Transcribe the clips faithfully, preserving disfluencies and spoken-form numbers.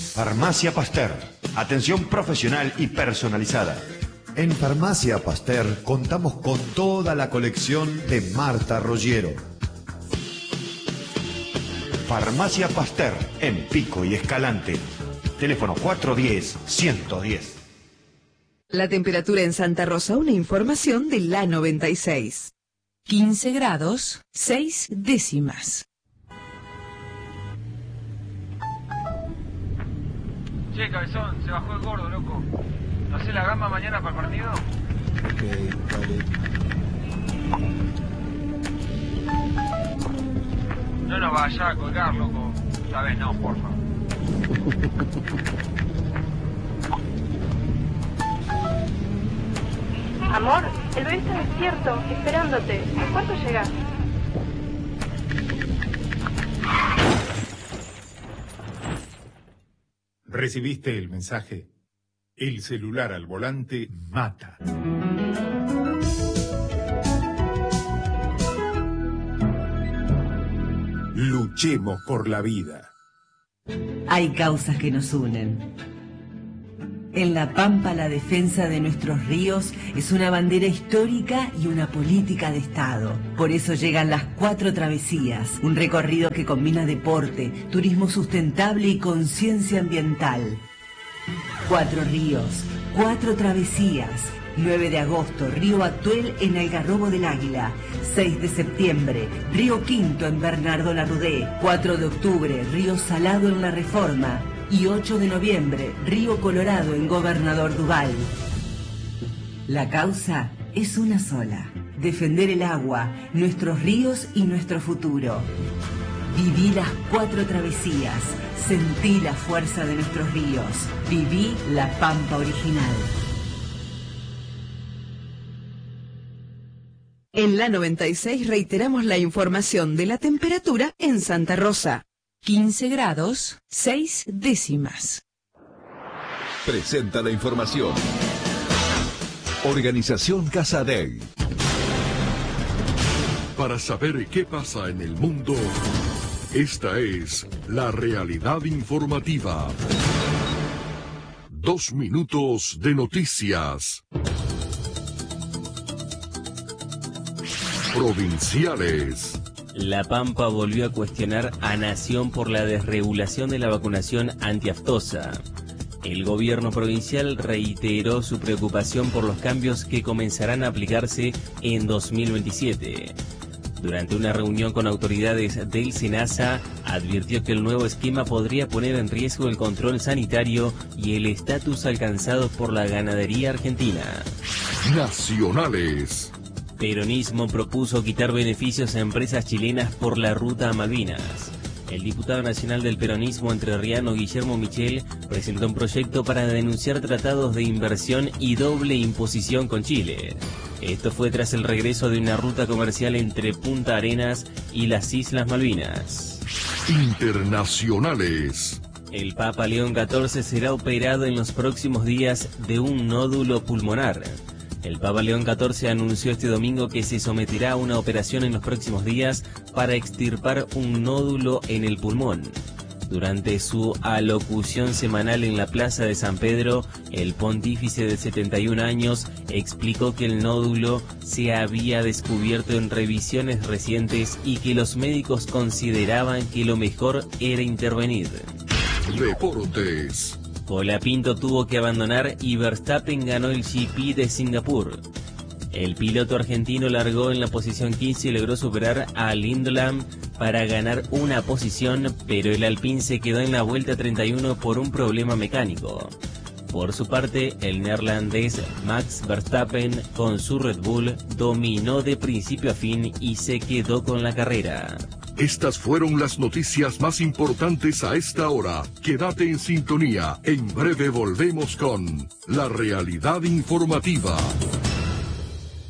Farmacia Pasteur. Atención profesional y personalizada. En Farmacia Pasteur contamos con toda la colección de Marta Roggiero. Farmacia Pasteur, en Pico y Escalante. Teléfono cuatro uno cero, uno uno cero. La temperatura en Santa Rosa, una información de la noventa y seis. quince grados, seis décimas. Che, cabezón, se bajó el gordo, loco. ¿No sé la gamba mañana para el partido? Ok, dale. No nos vaya a colgar, loco. Esta vez no, porfa. Amor, el bebé está despierto, esperándote. ¿A cuánto llegas? ¿Recibiste el mensaje? El celular al volante mata. Luchemos por la vida. Hay causas que nos unen. En La Pampa, la defensa de nuestros ríos es una bandera histórica y una política de Estado. Por eso llegan las Cuatro Travesías, un recorrido que combina deporte, turismo sustentable y conciencia ambiental. Cuatro ríos, cuatro travesías. nueve de agosto, Río Atuel en Algarrobo del Águila. seis de septiembre, Río Quinto en Bernardo Larrudé. cuatro de octubre, Río Salado en La Reforma. Y ocho de noviembre, Río Colorado en Gobernador Duval. La causa es una sola: defender el agua, nuestros ríos y nuestro futuro. Viví las Cuatro Travesías, sentí la fuerza de nuestros ríos, viví la Pampa original. En la noventa y seis reiteramos la información de la temperatura en Santa Rosa. quince grados, seis décimas. Presenta la información. Organización Casadei. Para saber qué pasa en el mundo, esta es la realidad informativa. Dos minutos de noticias. Provinciales. La Pampa volvió a cuestionar a Nación por la desregulación de la vacunación antiaftosa. El gobierno provincial reiteró su preocupación por los cambios que comenzarán a aplicarse en dos mil veintisiete. Durante una reunión con autoridades del SENASA, advirtió que el nuevo esquema podría poner en riesgo el control sanitario y el estatus alcanzado por la ganadería argentina. Nacionales. Peronismo propuso quitar beneficios a empresas chilenas por la ruta a Malvinas. El diputado nacional del peronismo entrerriano Guillermo Michel presentó un proyecto para denunciar tratados de inversión y doble imposición con Chile. Esto fue tras el regreso de una ruta comercial entre Punta Arenas y las Islas Malvinas. Internacionales. El Papa León catorce será operado en los próximos días de un nódulo pulmonar. El Papa León catorce anunció este domingo que se someterá a una operación en los próximos días para extirpar un nódulo en el pulmón. Durante su alocución semanal en la Plaza de San Pedro, el pontífice de setenta y un años explicó que el nódulo se había descubierto en revisiones recientes y que los médicos consideraban que lo mejor era intervenir. Deportes. Colapinto tuvo que abandonar y Verstappen ganó el G P de Singapur. El piloto argentino largó en la posición quince y logró superar a Lindland para ganar una posición, pero el Alpine se quedó en la vuelta treinta y uno por un problema mecánico. Por su parte, el neerlandés Max Verstappen con su Red Bull dominó de principio a fin y se quedó con la carrera. Estas fueron las noticias más importantes a esta hora. Quédate en sintonía. En breve volvemos con la realidad informativa.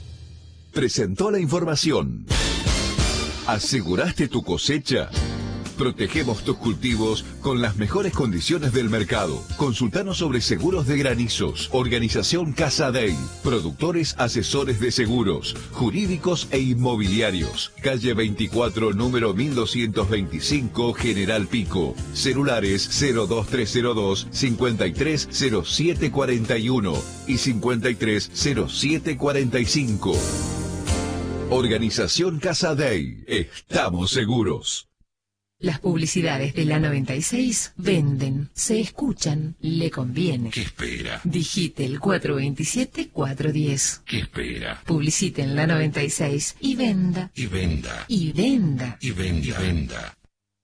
Presentó la información. ¿Aseguraste tu cosecha? Protegemos tus cultivos con las mejores condiciones del mercado. Consultanos sobre seguros de granizos. Organización Casa Day. Productores asesores de seguros, jurídicos e inmobiliarios. Calle veinticuatro, número mil doscientos veinticinco, General Pico. Celulares cero dos tres cero dos, cincuenta y tres cero siete cuarenta y uno y cincuenta y tres cero siete cuarenta y cinco. Organización Casa Day. Estamos seguros. Las publicidades de la noventa y seis venden, se escuchan, le conviene. ¿Qué espera? Digite el cuatro veintisiete, cuatro diez. ¿Qué espera? Publicite en la noventa y seis y venda. Y venda. Y venda. Y venda. Y venda.